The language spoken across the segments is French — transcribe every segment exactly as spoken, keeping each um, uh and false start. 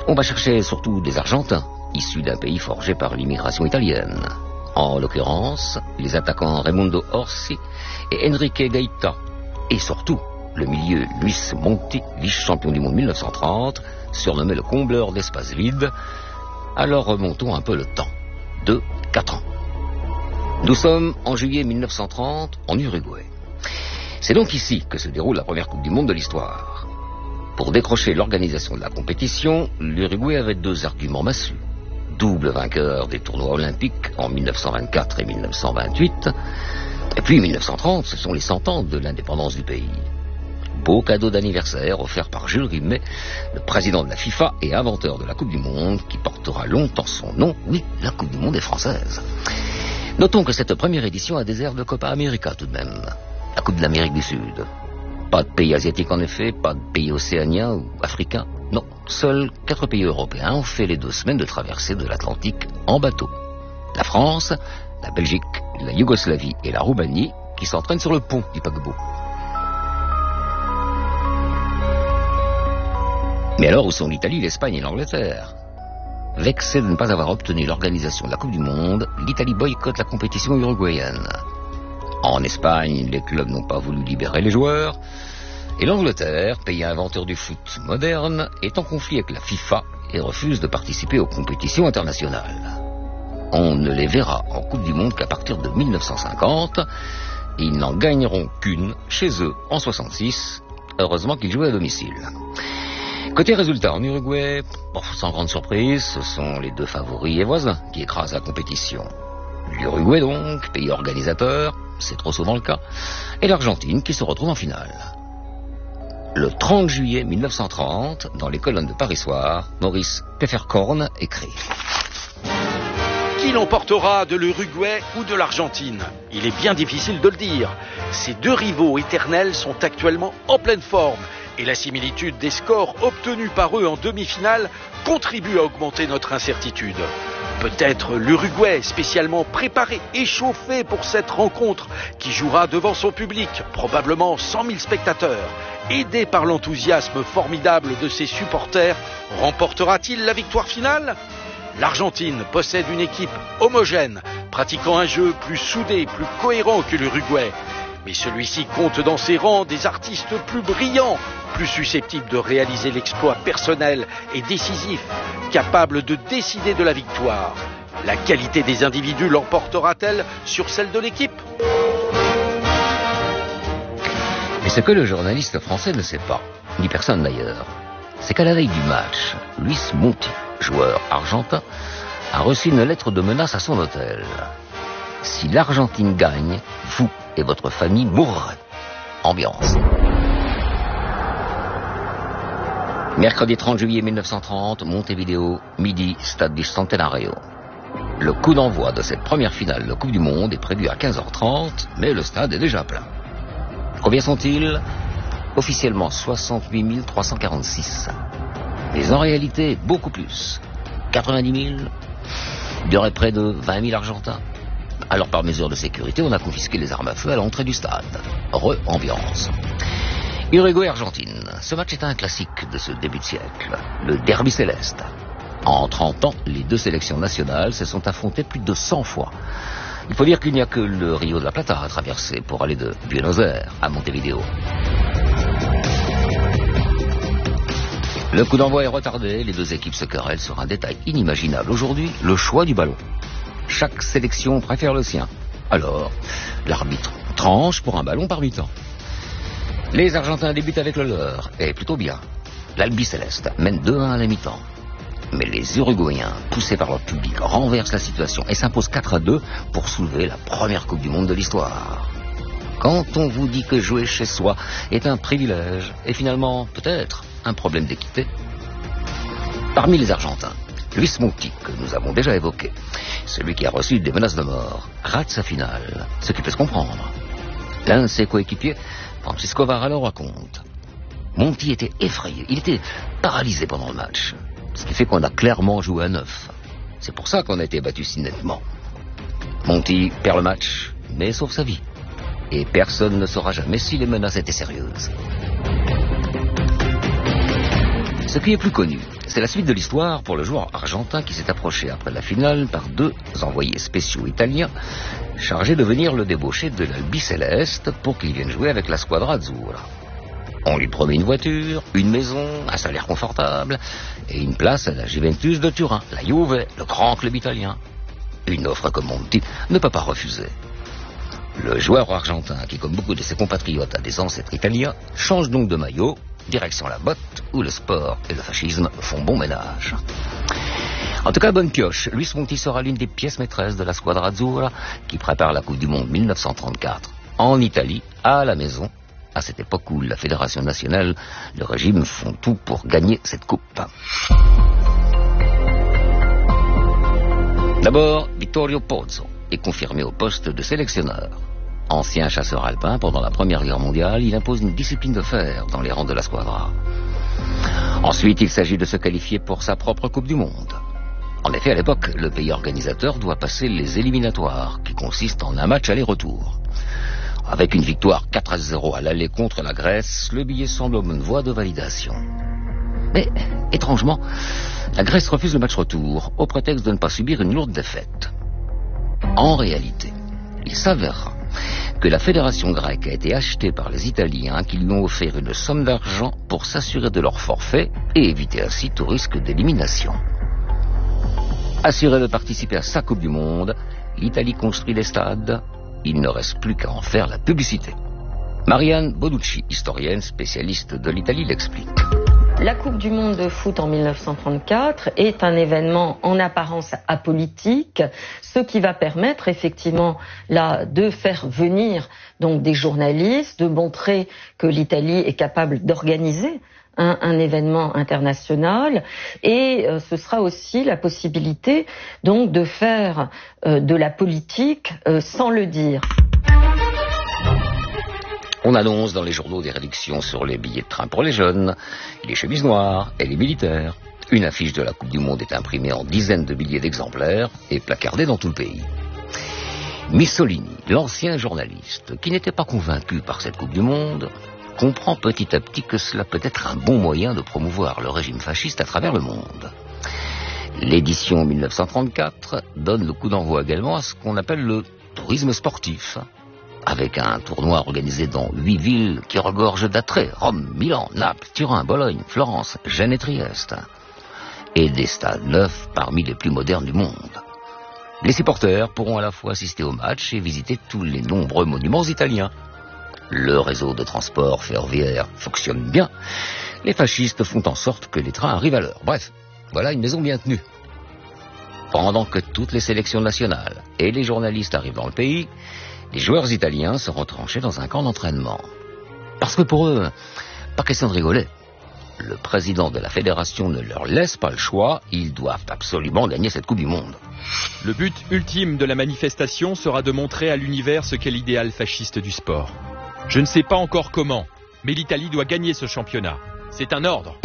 On va chercher surtout des Argentins, issus d'un pays forgé par l'immigration italienne. En l'occurrence, les attaquants Raimundo Orsi et Enrique Gaita. Et surtout, le milieu Luis Monti, vice-champion du monde mille neuf cent trente, surnommé le combleur d'espaces vides. Alors remontons un peu le temps. De quatre ans. Nous sommes en juillet mille neuf cent trente, en Uruguay. C'est donc ici que se déroule la première Coupe du Monde de l'histoire. Pour décrocher l'organisation de la compétition, l'Uruguay avait deux arguments massus. Double vainqueur des tournois olympiques en mille neuf cent vingt-quatre et mille neuf cent vingt-huit. Et puis mille neuf cent trente, ce sont les cent ans de l'indépendance du pays. Beau cadeau d'anniversaire offert par Jules Rimet, le président de la FIFA et inventeur de la Coupe du Monde, qui portera longtemps son nom. Oui, la Coupe du Monde est française. Notons que cette première édition a des airs de Copa América tout de même. La Coupe de l'Amérique du Sud. Pas de pays asiatique en effet, pas de pays océaniens ou africains. Non, seuls quatre pays européens ont fait les deux semaines de traversée de l'Atlantique en bateau. La France, la Belgique, la Yougoslavie et la Roumanie qui s'entraînent sur le pont du paquebot. Mais alors où sont l'Italie, l'Espagne et l'Angleterre? Vexée de ne pas avoir obtenu l'organisation de la Coupe du Monde, l'Italie boycotte la compétition uruguayenne. En Espagne, les clubs n'ont pas voulu libérer les joueurs. Et l'Angleterre, pays inventeur du foot moderne, est en conflit avec la FIFA et refuse de participer aux compétitions internationales. On ne les verra en Coupe du Monde qu'à partir de mille neuf cent cinquante. Ils n'en gagneront qu'une chez eux en soixante-six. Heureusement qu'ils jouaient à domicile. Côté résultat, en Uruguay, bon, sans grande surprise, ce sont les deux favoris et voisins qui écrasent la compétition. L'Uruguay donc, pays organisateur, c'est trop souvent le cas, et l'Argentine qui se retrouve en finale. Le trente juillet mille neuf cent trente, dans les colonnes de Paris Soir, Maurice Pfefferkorn écrit: Qui l'emportera, de l'Uruguay ou de l'Argentine? Il est bien difficile de le dire. Ces deux rivaux éternels sont actuellement en pleine forme. Et la similitude des scores obtenus par eux en demi-finale contribue à augmenter notre incertitude. Peut-être l'Uruguay, spécialement préparé et chauffé pour cette rencontre, qui jouera devant son public, probablement cent mille spectateurs, aidé par l'enthousiasme formidable de ses supporters, remportera-t-il la victoire finale? L'Argentine possède une équipe homogène, pratiquant un jeu plus soudé, plus cohérent que l'Uruguay. Mais celui-ci compte dans ses rangs des artistes plus brillants, plus susceptibles de réaliser l'exploit personnel et décisif, capables de décider de la victoire. La qualité des individus l'emportera-t-elle sur celle de l'équipe? Mais ce que le journaliste français ne sait pas, ni personne d'ailleurs, c'est qu'à la veille du match, Luis Monti, joueur argentin, a reçu une lettre de menace à son hôtel. Si l'Argentine gagne, vous et votre famille mourrez. Ambiance. Mercredi trente juillet mille neuf cent trente, Montevideo, midi, stade du Centenario. Le coup d'envoi de cette première finale de Coupe du Monde est prévu à quinze heures trente, mais le stade est déjà plein. Combien sont-ils? Officiellement soixante-huit mille trois cent quarante-six. Mais en réalité, beaucoup plus. quatre-vingt-dix mille. Il y aurait près de vingt mille Argentins. Alors par mesure de sécurité, on a confisqué les armes à feu à l'entrée du stade. Re-ambiance. Uruguay-Argentine. Ce match est un classique de ce début de siècle. Le derby céleste. En trente ans, les deux sélections nationales se sont affrontées plus de cent fois. Il faut dire qu'il n'y a que le Rio de la Plata à traverser pour aller de Buenos Aires à Montevideo. Le coup d'envoi est retardé, les deux équipes se querellent sur un détail inimaginable aujourd'hui, le choix du ballon. Chaque sélection préfère le sien. Alors, l'arbitre tranche pour un ballon par mi-temps. Les Argentins débutent avec le leur, et plutôt bien. L'Albi Céleste mène deux à un à la mi-temps. Mais les Uruguayens, poussés par leur public, renversent la situation et s'imposent quatre à deux pour soulever la première Coupe du Monde de l'histoire. Quand on vous dit que jouer chez soi est un privilège, et finalement, peut-être, un problème d'équité. Parmi les Argentins, Luis Monti, que nous avons déjà évoqué, celui qui a reçu des menaces de mort, rate sa finale, ce qui peut se comprendre. L'un de ses coéquipiers, Francisco Vara, le raconte. Monti était effrayé, il était paralysé pendant le match, ce qui fait qu'on a clairement joué à neuf. C'est pour ça qu'on a été battu si nettement. Monti perd le match, mais sauve sa vie. Et personne ne saura jamais si les menaces étaient sérieuses. Ce qui est plus connu, c'est la suite de l'histoire pour le joueur argentin qui s'est approché après la finale par deux envoyés spéciaux italiens chargés de venir le débaucher de l'Albiceleste pour qu'il vienne jouer avec la Squadra Azzurra. On lui promet une voiture, une maison, un salaire confortable et une place à la Juventus de Turin, la Juve, le grand club italien. Une offre que Monti ne peut pas refuser. Le joueur argentin, qui comme beaucoup de ses compatriotes a des ancêtres italiens, change donc de maillot, direction la botte, où le sport et le fascisme font bon ménage. En tout cas, bonne pioche. Luis Monti sera l'une des pièces maîtresses de la Squadra Azzurra qui prépare la Coupe du Monde mille neuf cent trente-quatre en Italie, à la maison, à cette époque où la Fédération nationale, le régime font tout pour gagner cette coupe. D'abord, Vittorio Pozzo est confirmé au poste de sélectionneur. Ancien chasseur alpin pendant la Première Guerre mondiale, il impose une discipline de fer dans les rangs de la Squadra. Ensuite, il s'agit de se qualifier pour sa propre Coupe du Monde. En effet, à l'époque, le pays organisateur doit passer les éliminatoires, qui consistent en un match aller-retour. Avec une victoire quatre à zéro à l'aller contre la Grèce, le billet semble en bonne voie de validation. Mais, étrangement, la Grèce refuse le match retour, au prétexte de ne pas subir une lourde défaite. En réalité, il s'avérera que la fédération grecque a été achetée par les Italiens qui lui ont offert une somme d'argent pour s'assurer de leur forfait et éviter ainsi tout risque d'élimination. Assuré de participer à sa Coupe du Monde, l'Italie construit des stades. Il ne reste plus qu'à en faire la publicité. Marianne Boducci, historienne spécialiste de l'Italie, l'explique. La Coupe du Monde de foot en mille neuf cent trente-quatre est un événement en apparence apolitique, ce qui va permettre effectivement là de faire venir donc des journalistes, de montrer que l'Italie est capable d'organiser un, un événement international, et euh, ce sera aussi la possibilité donc de faire euh, de la politique euh, sans le dire. On annonce dans les journaux des réductions sur les billets de train pour les jeunes, les chemises noires et les militaires. Une affiche de la Coupe du Monde est imprimée en dizaines de milliers d'exemplaires et placardée dans tout le pays. Mussolini, l'ancien journaliste, qui n'était pas convaincu par cette Coupe du Monde, comprend petit à petit que cela peut être un bon moyen de promouvoir le régime fasciste à travers le monde. L'édition mille neuf cent trente-quatre donne le coup d'envoi également à ce qu'on appelle le tourisme sportif, avec un tournoi organisé dans huit villes qui regorgent d'attraits: Rome, Milan, Naples, Turin, Bologne, Florence, Gênes et Trieste. Et des stades neufs parmi les plus modernes du monde. Les supporters pourront à la fois assister au match et visiter tous les nombreux monuments italiens. Le réseau de transport ferroviaire fonctionne bien. Les fascistes font en sorte que les trains arrivent à l'heure. Bref, voilà une maison bien tenue. Pendant que toutes les sélections nationales et les journalistes arrivent dans le pays, les joueurs italiens sont retranchés dans un camp d'entraînement. Parce que pour eux, pas question de rigoler. Le président de la fédération ne leur laisse pas le choix, ils doivent absolument gagner cette Coupe du Monde. Le but ultime de la manifestation sera de montrer à l'univers ce qu'est l'idéal fasciste du sport. Je ne sais pas encore comment, mais l'Italie doit gagner ce championnat. C'est un ordre.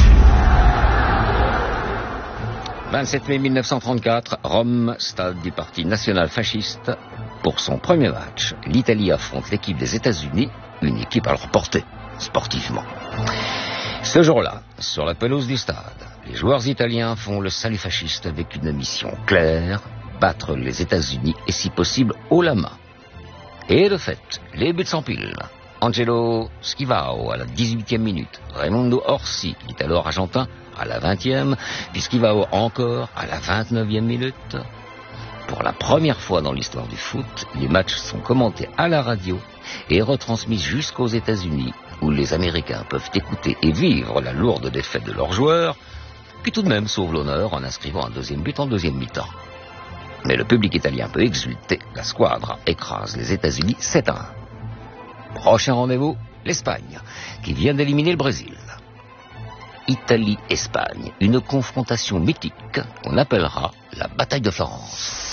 vingt-sept mai mille neuf cent trente-quatre, Rome, stade du Parti national fasciste. Pour son premier match, l'Italie affronte l'équipe des États-Unis, une équipe à leur portée, sportivement. Ce jour-là, sur la pelouse du stade, les joueurs italiens font le salut fasciste avec une mission claire: battre les États-Unis et si possible haut la main. Et de fait, les buts s'empilent. Angelo Schivao à la dix-huitième minute, Raimondo Orsi, l'italo-argentin, à la vingtième, puis Schivao encore à la vingt-neuvième minute. Pour la première fois dans l'histoire du foot, les matchs sont commentés à la radio et retransmis jusqu'aux États-Unis, où les Américains peuvent écouter et vivre la lourde défaite de leurs joueurs, qui tout de même sauvent l'honneur en inscrivant un deuxième but en deuxième mi-temps. Mais le public italien peut exulter, la Squadra écrase les États-Unis sept à un. Prochain rendez-vous, l'Espagne, qui vient d'éliminer le Brésil. Italie-Espagne, une confrontation mythique qu'on appellera la bataille de Florence.